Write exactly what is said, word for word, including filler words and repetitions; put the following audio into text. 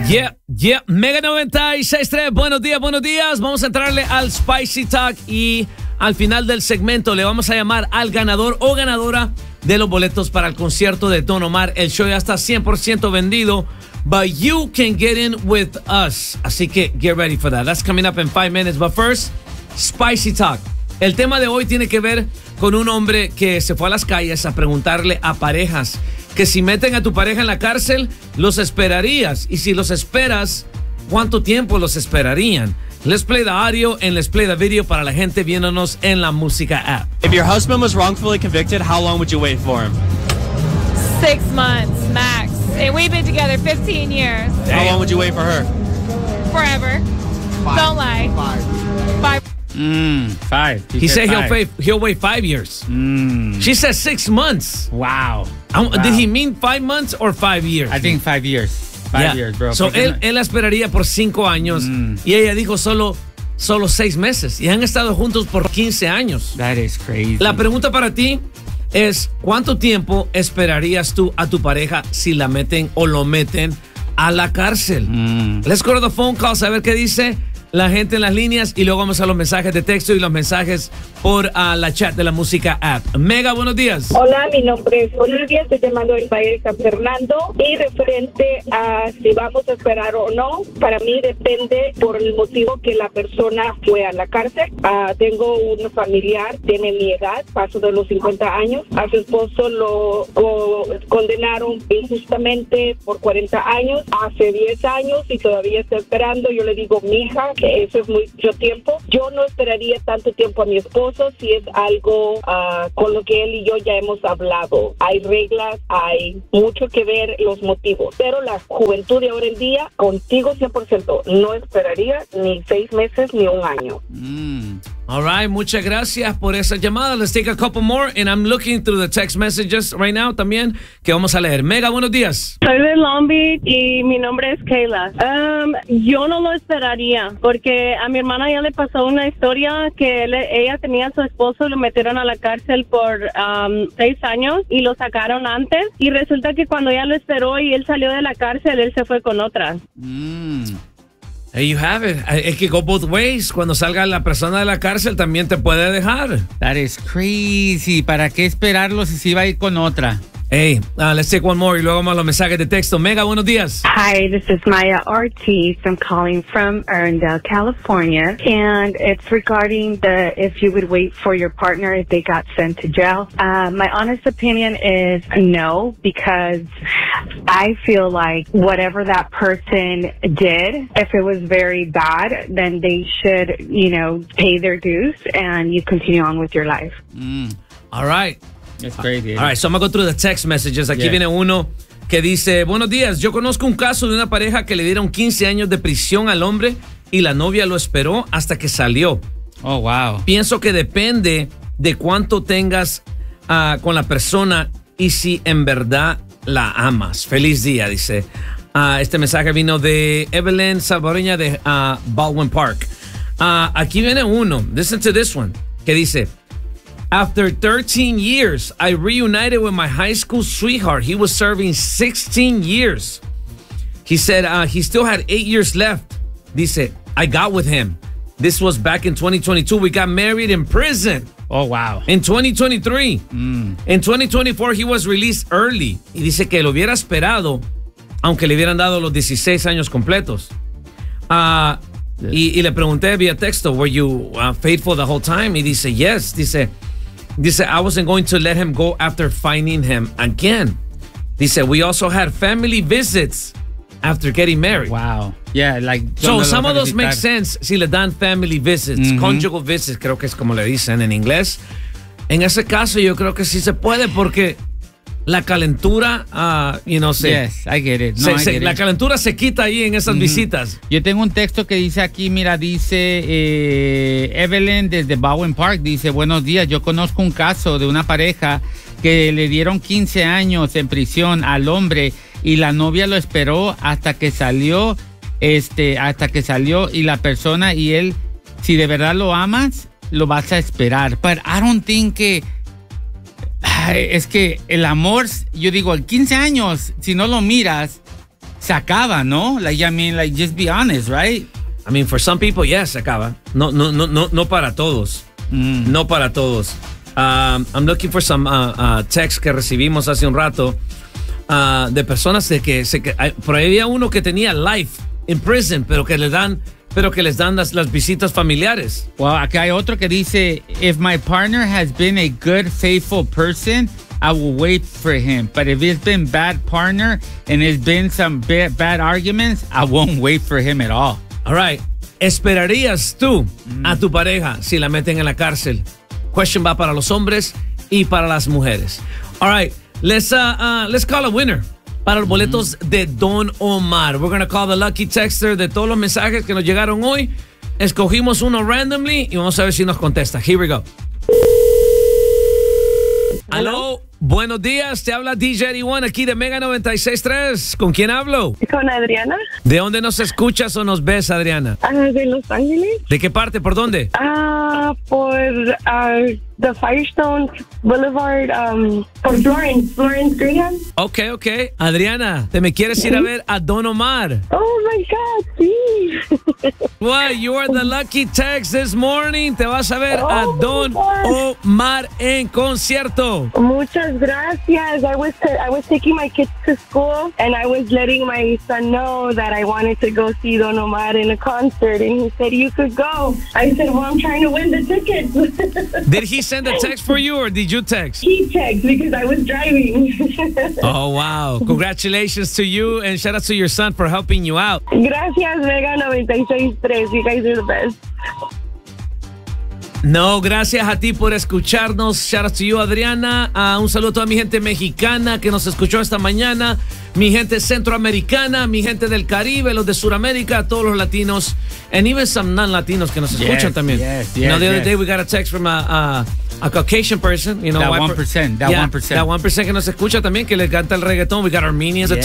Yeah, yeah, Mega noventa y seis punto tres, buenos días, buenos días. Vamos a entrarle al Spicy Talk y al final del segmento le vamos a llamar al ganador o ganadora de los boletos para el concierto de Don Omar. El show ya está cien por ciento vendido, but you can get in with us. Así que get ready for that. That's coming up in five minutes. But first, Spicy Talk. El tema de hoy tiene que ver con un hombre que se fue a las calles a preguntarle a parejas que si meten a tu pareja en la cárcel, los esperarías. Y si los esperas, ¿cuánto tiempo los esperarían? Let's play the audio and let's play the video para la gente viéndonos en la música app. If your husband was wrongfully convicted, how long would you wait for him? Six months max. And we've been together fifteen years. How long would you wait for her? Forever. Five. Don't lie. Five. Five. Mm, five. He, he said, said he'll wait, he'll wait five years. Mm. She said six months. Wow. Um, wow. Did he mean five months or five years? I think five years. Five yeah. years, bro. So él, él la esperaría por cinco años mm. y ella dijo solo, solo seis meses. Y han estado juntos por quince años. That is crazy. La pregunta para ti es, ¿cuánto tiempo esperarías tú a tu pareja si la meten o lo meten a la cárcel? Mm. Let's go to the phone calls a ver qué dice la gente en las líneas y luego vamos a los mensajes de texto y los mensajes por uh, la chat de la música app. Mega, buenos días. Hola, mi nombre es Olivia, estoy llamando del país de San Fernando y referente a si vamos a esperar o no, para mí depende por el motivo que la persona fue a la cárcel. Uh, tengo un familiar, tiene mi edad, paso de los cincuenta años, a su esposo lo, lo condenaron injustamente por cuarenta años, hace diez años y todavía está esperando. Yo le digo, mija, que eso es mucho tiempo. Yo no esperaría tanto tiempo a mi esposo si es algo uh, con lo que él y yo ya hemos hablado. Hay reglas, hay mucho que ver los motivos, pero la juventud de ahora en día, contigo cien por ciento, no esperaría ni seis meses ni un año. Mm. All right, muchas gracias por esa llamada. Let's take a couple more and I'm looking through the text messages right now también que vamos a leer. Mega, buenos días. Soy de Long Beach y mi nombre es Kayla. Um, yo no lo esperaría porque a mi hermana ya le pasó una historia que él, ella tenía a su esposo, lo metieron a la cárcel por um, seis años y lo sacaron antes y resulta que cuando ella lo esperó y él salió de la cárcel, él se fue con otra. Mm. There you have it. Es que go both ways. Cuando salga la persona de la cárcel también te puede dejar. That is crazy. ¿Para qué esperarlo si se iba a ir con otra? Hey, uh, let's take one more y luego vamos a los mensajes de texto. Mega, buenos días. Hi, this is Maya Ortiz. I'm calling from Arendelle, California. And it's regarding the if you would wait for your partner if they got sent to jail. Uh, my honest opinion is no, because I feel like whatever that person did, if it was very bad, then they should, you know, pay their dues and you continue on with your life. Mm. All right. It's crazy. All right, so I'm going to go through the text messages. Aquí yeah. viene uno que dice, buenos días, yo conozco un caso de una pareja que le dieron quince años de prisión al hombre y la novia lo esperó hasta que salió. Oh, wow. Pienso que depende de cuánto tengas uh, con la persona y si en verdad la amas. Feliz día, dice. Uh, este mensaje vino de Evelyn Salvadoreña de uh, Baldwin Park. Uh, aquí viene uno, listen to this one, que dice, after thirteen years, I reunited with my high school sweetheart. He was serving sixteen years. He said uh, he still had eight years left. Dice, I got with him. This was back in twenty twenty-two. We got married in prison. Oh, wow. In twenty twenty-three. Mm. In twenty twenty-four, he was released early. Y dice que lo hubiera esperado, aunque le hubieran dado los dieciséis años completos. Uh, y, y le pregunté vía texto, were you uh, faithful the whole time? Y dice, yes. Dice, Dice, I wasn't going to let him go after finding him again. Dice, we also had family visits after getting married. Wow. Yeah, like... So some of those make sense si le dan family visits, mm-hmm. conjugal visits, creo que es como le dicen en inglés. En ese caso yo creo que sí se puede porque la calentura, uh, you know, se, yes, I get it. No, se, I se, get la it. calentura se quita ahí en esas mm-hmm. visitas. Yo tengo un texto que dice aquí, mira, dice eh, Evelyn desde Bowen Park, dice, buenos días, yo conozco un caso de una pareja que le dieron quince años en prisión al hombre y la novia lo esperó hasta que salió, este, hasta que salió y la persona y él, si de verdad lo amas, lo vas a esperar. But I don't think que es que el amor, yo digo, en quince años, si no lo miras, se acaba, ¿no? Like, I mean, like, just be honest, right? I mean, for some people, yes, se acaba. No, no, no, no, no para todos. Mm. No para todos. Um, I'm looking for some uh, uh, texts que recibimos hace un rato uh, de personas de que, se, que hay, por ahí había uno que tenía life in prison, pero que le dan, pero que les dan las, las visitas familiares. Well, acá hay otro que dice, if my partner has been a good, faithful person, I will wait for him. But if it's been bad partner and it's been some bad, bad arguments, I won't wait for him at all. All right. ¿Esperarías tú mm. a tu pareja si la meten en la cárcel? Question va para los hombres y para las mujeres. All right. Let's, uh, uh, let's call a winner para los boletos mm. de Don Omar. We're going to call the lucky texter de todos los mensajes que nos llegaron hoy. Escogimos uno randomly y vamos a ver si nos contesta. Here we go. Aló, buenos días, te habla D J eighty-one aquí de Mega noventa y seis punto tres. ¿Con quién hablo? Con Adriana. ¿De dónde nos escuchas o nos ves, Adriana? Uh, de Los Ángeles. ¿De qué parte? ¿Por dónde? Ah, uh, por uh, the Firestone Boulevard, um, por Florence, Florence Graham. Ok, ok. Adriana, ¿te me quieres ir a ver a Don Omar? Oh my God, sí. Well, you are the lucky text this morning. Te vas a ver oh a Don Omar en concierto. Muchas gracias. I was t- I was taking my kids to school and I was letting my son know that I wanted to go see Don Omar in a concert, and he said you could go. I said, well, I'm trying to win the tickets. Did he send a text for you or did you text? He texted because I was driving. Oh, wow. Congratulations to you and shout out to your son for helping you out. Gracias, Mega noventa y seis punto tres. You guys are the best. No, gracias a ti por escucharnos. Shout out to you, Adriana. Uh, un saludo a toda mi gente mexicana que nos escuchó esta mañana, mi gente centroamericana, mi gente del Caribe, los de Sudamérica, todos los latinos, and even some non-latinos que nos yes, escuchan también. Yes, yes, you know, the yes. other day we got a text from a, a, a Caucasian person. You know, that white one percent, that yeah, one percent. That one percent que nos escucha también, que le canta el reggaetón. We got Armenians. Yeah.